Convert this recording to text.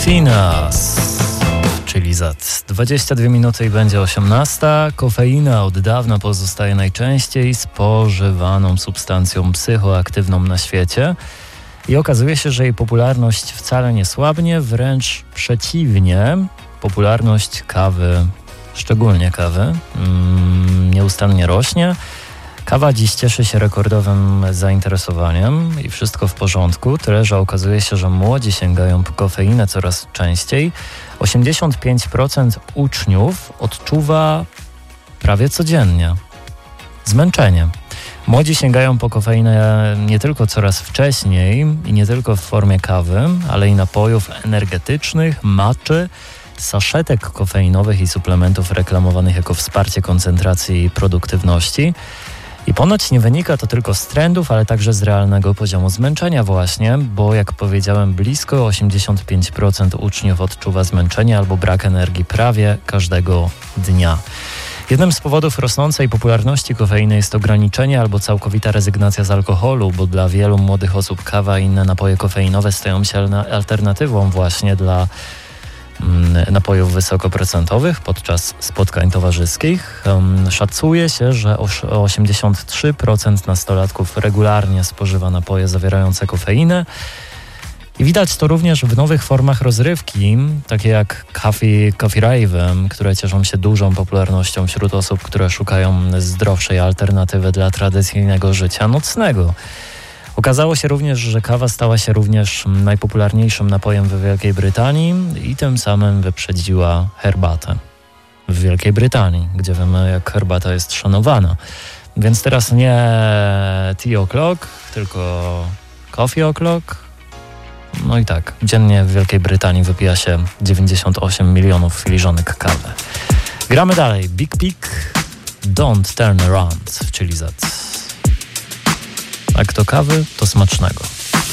Finas, czyli za 22 minuty i będzie 18. Kofeina od dawna pozostaje najczęściej spożywaną substancją psychoaktywną na świecie i okazuje się, że jej popularność wcale nie słabnie, wręcz przeciwnie. Popularność kawy, szczególnie kawy, nieustannie rośnie. Kawa dziś cieszy się rekordowym zainteresowaniem i wszystko w porządku, tyle że okazuje się, że młodzi sięgają po kofeinę coraz częściej. 85% uczniów odczuwa prawie codziennie zmęczenie. Młodzi sięgają po kofeinę nie tylko coraz wcześniej i nie tylko w formie kawy, ale i napojów energetycznych, matchy, saszetek kofeinowych i suplementów reklamowanych jako wsparcie koncentracji i produktywności. I ponoć nie wynika to tylko z trendów, ale także z realnego poziomu zmęczenia właśnie, bo jak powiedziałem, blisko 85% uczniów odczuwa zmęczenie albo brak energii prawie każdego dnia. Jednym z powodów rosnącej popularności kofeiny jest ograniczenie albo całkowita rezygnacja z alkoholu, bo dla wielu młodych osób kawa i inne napoje kofeinowe stają się alternatywą właśnie dla napojów wysokoprocentowych podczas spotkań towarzyskich. Szacuje się, że 83% nastolatków regularnie spożywa napoje zawierające kofeinę i widać to również w nowych formach rozrywki, takie jak coffee rave'y, które cieszą się dużą popularnością wśród osób, które szukają zdrowszej alternatywy dla tradycyjnego życia nocnego. Okazało się również, że kawa stała się również najpopularniejszym napojem w Wielkiej Brytanii i tym samym wyprzedziła herbatę w Wielkiej Brytanii, gdzie wiemy, jak herbata jest szanowana. Więc teraz nie tea o'clock, tylko coffee o'clock. No i tak, dziennie w Wielkiej Brytanii wypija się 98 milionów filiżanek kawy. Gramy dalej. Big Pig, Don't Turn Around, czyli za. A kto kawy, to smacznego.